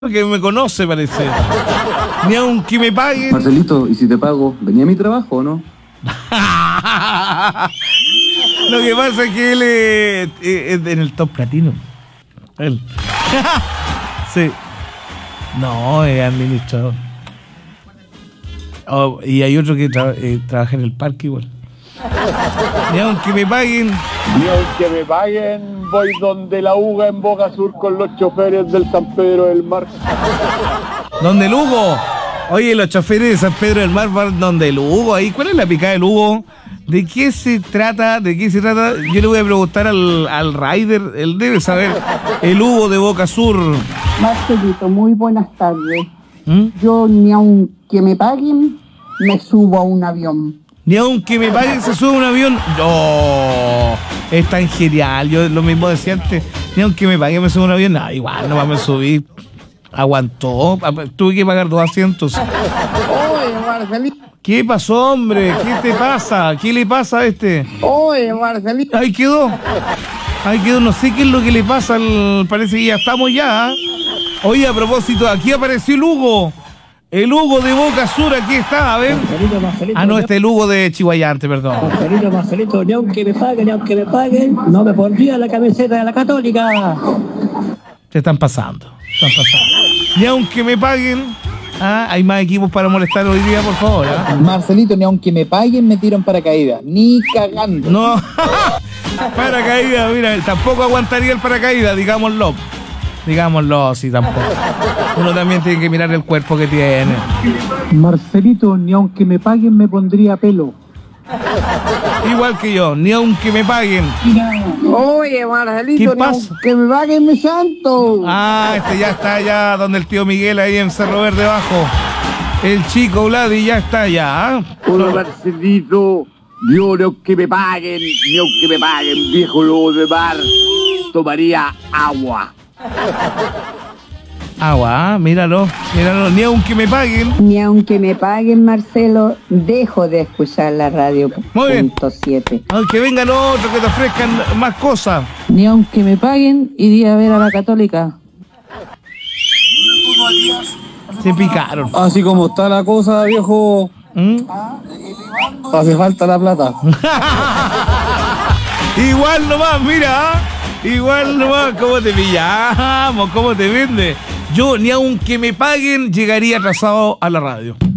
que me conoce, parece. Ni aunque me paguen. Marcelito, ¿y si te pago, venía a mi trabajo o no? Lo que pasa es que él es en el top platino. Él. Sí. No, es administrador. Oh, y hay otro que trabaja en el parque igual. Ni aunque me paguen. Ni aunque me paguen, voy donde la Uga en Boca Sur con los choferes del San Pedro del Mar. ¿Dónde el Hugo? Oye, los choferes de San Pedro del Mar van donde el Hugo. Ahí, ¿cuál es la picada del Hugo? ¿De qué se trata? ¿De qué se trata? Yo le voy a preguntar al Rider. Él debe saber. El Hugo de Boca Sur. Marcelito, muy buenas tardes. ¿Mm? Yo ni aunque me paguen, me subo a un avión. Ni aunque me paguen se sube a un avión. No, es tan genial. Yo lo mismo decía antes. Ni aunque me paguen me subo a un avión. No, igual, no me subí. Aguantó. Tuve que pagar 2 asientos. Oye, Marcelito. ¿Qué pasó, hombre? ¿Qué te pasa? ¿Qué le pasa a este? Oye, Marcelito. Ahí quedó. Ahí quedó. No sé qué es lo que le pasa. Parece que ya estamos ya. Oye, a propósito, aquí apareció el Hugo. El Hugo de Boca Sur, aquí está, a ver. Marcelito, Ah, no, este es el Hugo de Chihuayante, perdón. Marcelito, ni aunque me paguen, no me pondría la camiseta de la Católica. Se están pasando. Ni aunque me paguen. Ah, hay más equipos para molestar hoy día, por favor. ¿Ah? Marcelito, ni aunque me paguen me tiran paracaídas. Ni cagando. No. Paracaídas, mira, tampoco aguantaría el paracaídas, digámoslo. Digámoslo, sí, tampoco. Uno también tiene que mirar el cuerpo que tiene. Marcelito, ni aunque me paguen me pondría pelo. Igual que yo, ni aunque me paguen. Oye, Marcelito, ¿Qué ni pasa? aunque me paguen, mi santo. Ah, este ya está allá donde el tío Miguel, ahí en Cerro Verde abajo. El chico Vladi ya está allá. ¿Ah? Hola Marcelito, yo ni aunque me paguen, viejo lobo de mar, tomaría agua. Agua, míralo, ni aunque me paguen. Ni aunque me paguen, Marcelo, dejo de escuchar la radio. Muy bien. Punto 7. Aunque vengan otros que te ofrezcan más cosas. Ni aunque me paguen, iría a ver a la Católica. Se picaron. Así como está la cosa, viejo, ¿Mm? hace falta la plata. Igual nomás, mira. Igual nomás, ¿cómo te pillamos? ¿Cómo te vende? Yo, ni aunque me paguen, llegaría atrasado a la radio.